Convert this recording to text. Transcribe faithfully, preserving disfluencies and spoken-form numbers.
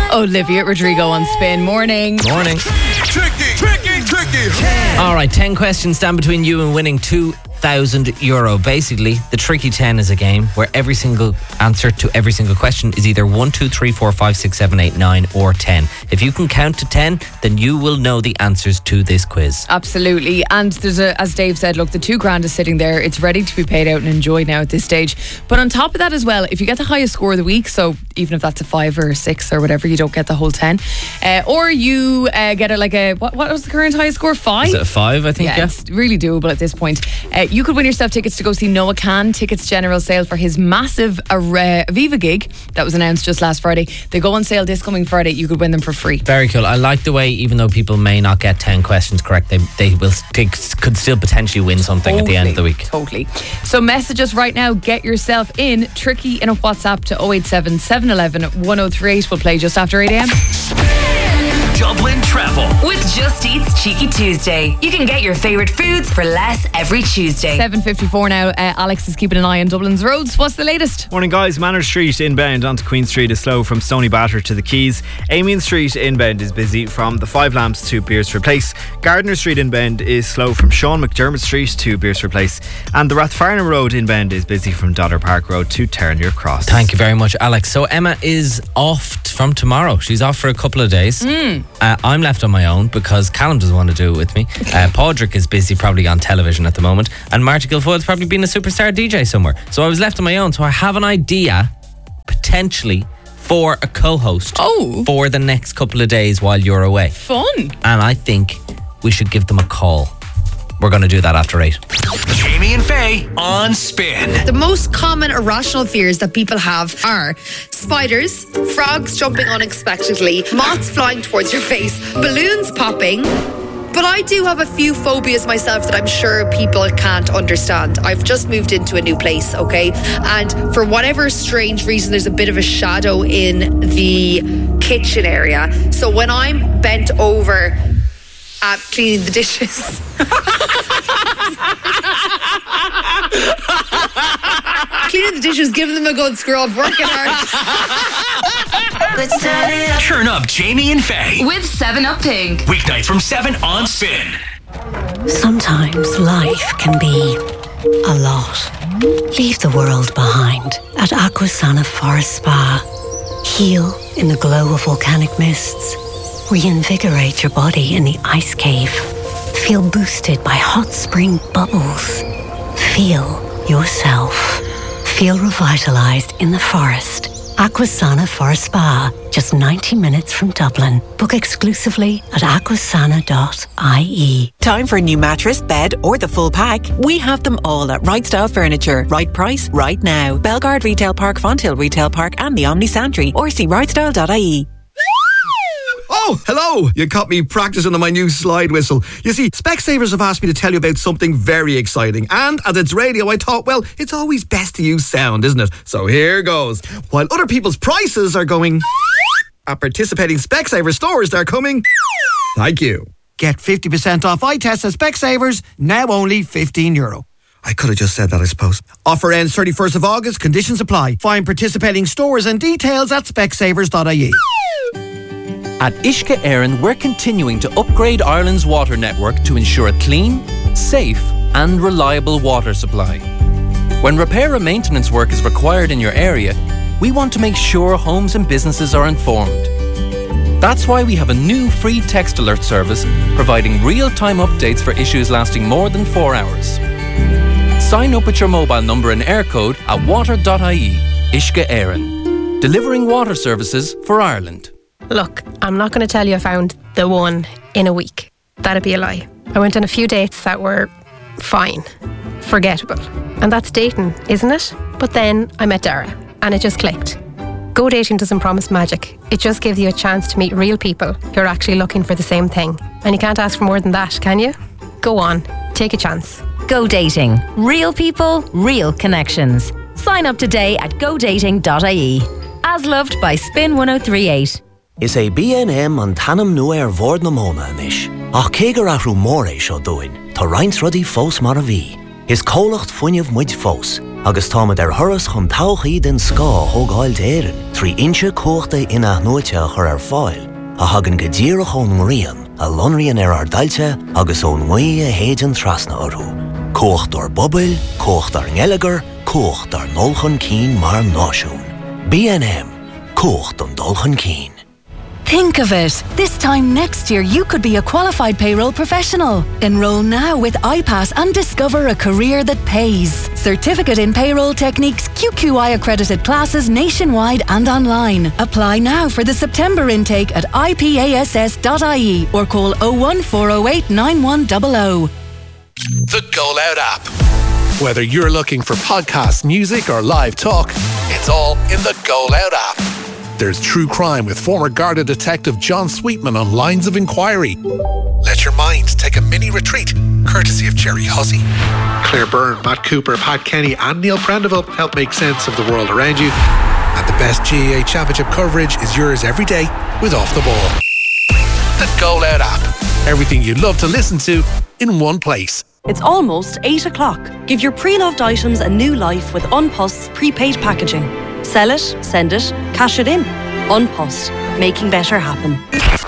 Olivia Rodrigo on Spin. Morning. Morning. Tricky, tricky, tricky. All right, ten questions stand between you and winning two thousand euro. Basically, the Tricky ten is a game where every single answer to every single question is either one, two, three, four, five, six, seven, eight, nine, or ten. If you can count to ten, then you will know the answers to this quiz. Absolutely. And there's a, as Dave said, look, the two grand is sitting there. It's ready to be paid out and enjoyed now at this stage. But on top of that as well, if you get the highest score of the week, so even if that's a five or a six or whatever, you don't get the whole ten. Uh, or you uh, get a, like a, what, what was the current highest score? Five? Is it a five, I think? Yeah, yeah. It's really doable at this point. Uh, you could win yourself tickets to go see Noah Khan. Tickets general sale for his massive uh, Aviva gig that was announced just last Friday. They go on sale this coming Friday. You could win them for free. Very cool. I like the way, even though people may not get ten questions correct, they they will they could still potentially win something Totally, at the end of the week. Totally. So message us right now. Get yourself in. Tricky in a WhatsApp to oh eight seven, seven one one, one oh three eight. We'll play just after eight a.m. Dublin Travel. With Just Eat's Cheeky Tuesday. You can get your favourite foods for less every Tuesday. seven fifty-four now. Uh, Alex is keeping an eye on Dublin's roads. What's the latest? Morning, guys. Manor Street inbound onto Queen Street is slow from Stony Batter to the Quays. Amiens Street inbound is busy from the Five Lamps to Beersford Place. Gardner Street inbound is slow from Sean McDermott Street to Beersford Place. And the Rathfarnham Road inbound is busy from Dodder Park Road to Terranure Cross. Thank you very much, Alex. So Emma is off t- from tomorrow. She's off for a couple of days. Mm. Uh, I'm left on my own because Callum doesn't want to do it with me. Uh, Padraig is busy probably on television at the moment. And Marty Guilfoyle's probably been a superstar D J somewhere. So I was left on my own. So I have an idea, potentially, for a co-host oh. for the next couple of days while you're away. Fun. And I think we should give them a call. We're going to do that after eight. Jamie and Faye on Spin. The most common irrational fears that people have are spiders, frogs jumping unexpectedly, moths flying towards your face, balloons popping. But I do have a few phobias myself that I'm sure people can't understand. I've just moved into a new place, okay? And for whatever strange reason, there's a bit of a shadow in the kitchen area. So when I'm bent over at cleaning the dishes... cleaning the dishes, giving them a good scrub, working hard. Turn up Jamie and Faye With seven up Pink. weeknights from seven on Spin. Sometimes life can be a lot. Leave the world behind at Aquasana Forest Spa. Heal in the glow of volcanic mists. Reinvigorate your body in the ice cave. Feel boosted by hot spring bubbles. Feel yourself. Feel revitalized in the forest. Aquasana Forest Spa, just ninety minutes from Dublin. Book exclusively at aquasana dot I E. Time for a new mattress, bed, or the full pack? We have them all at Right Style Furniture. Right price, right now. Belgard Retail Park, Fonthill Retail Park, and the Omni Santry. Or see right style dot I E. Oh, hello! You caught me practicing on my new slide whistle. You see, Specsavers have asked me to tell you about something very exciting. And as it's radio, I thought, well, it's always best to use sound, isn't it? So here goes. While other people's prices are going... at participating Specsavers stores, they're coming... Thank you. Get fifty percent off eye tests at Specsavers, now only fifteen euro. I could have just said that, I suppose. Offer ends thirty-first of August, conditions apply. Find participating stores and details at specsavers dot I E. At Uisce Éireann, we're continuing to upgrade Ireland's water network to ensure a clean, safe and reliable water supply. When repair and maintenance work is required in your area, we want to make sure homes and businesses are informed. That's why we have a new free text alert service providing real-time updates for issues lasting more than four hours. Sign up with your mobile number and air code at water dot I E. Uisce Éireann. Delivering water services for Ireland. Look, I'm not going to tell you I found the one in a week. That'd be a lie. I went on a few dates that were fine, forgettable. And that's dating, isn't it? But then I met Dara, and it just clicked. Go Dating doesn't promise magic. It just gives you a chance to meet real people who are actually looking for the same thing. And you can't ask for more than that, can you? Go on, take a chance. Go Dating. Real people, real connections. Sign up today at go dating dot I E. As loved by Spin one oh three eight. Is é B N M an tanam nu ar bhord na móna anis. Ach cégar ahrú mór é seo dúin, tá roinnt rudí fós mar a bhí. Is cólacht fuinneamh muid fós. agus táma ar thuras chun tauchaí den scá thógáil d'éireann, trí inse cóchta ina nuaite chur ar fáil, a hagan go ddíreach ón ngrian, a lonraíonn ar ardailte agus ón ngaí a héidean trasna orthú. Cócht ar bobail, cócht ar ngeileagar, cócht ar nolchan cín mar náisiún. B and M, cócht an dulchan cín. Think of it. This time next year, you could be a qualified payroll professional. Enroll now with I PASS and discover a career that pays. Certificate in Payroll Techniques, Q Q I accredited classes nationwide and online. Apply now for the September intake at I P A S S dot I E or call oh one four oh eight nine one zero zero. The Go Loud app. Whether you're looking for podcasts, music, or live talk, it's all in the Go Loud app. There's true crime with former Garda detective John Sweetman on Lines of Inquiry. Let your mind take a mini retreat, courtesy of Jerry Hussey. Claire Byrne, Matt Cooper, Pat Kenny and Neil Prendeville help make sense of the world around you. And the best G A A Championship coverage is yours every day with Off the Ball. The Go Loud app. Everything you'd love to listen to in one place. It's almost eight o'clock. Give your pre-loved items a new life with Unpost's prepaid packaging. Sell it, send it, cash it in. Unpost, making better happen.